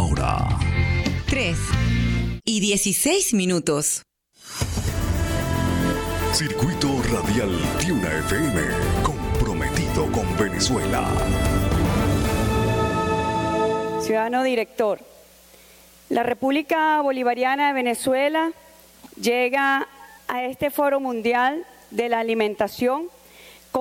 hora. 3:16. Circuito Radial Tiuna FM, comprometido con Venezuela. Ciudadano director, la República Bolivariana de Venezuela llega a este Foro Mundial de la Alimentación